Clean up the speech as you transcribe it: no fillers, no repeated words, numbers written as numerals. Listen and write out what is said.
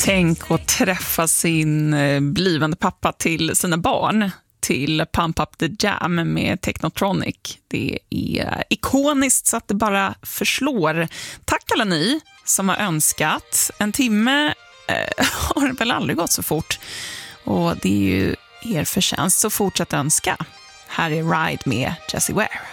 Tänk att träffa sin blivande pappa till sina barn till Pump Up the Jam med Technotronic. Det är ikoniskt så att det bara förslår. Tack alla ni som har önskat. En timme har väl aldrig gått så fort. Och det är ju er förtjänst, så fortsätt önska. Här är Ride med Jessie Ware.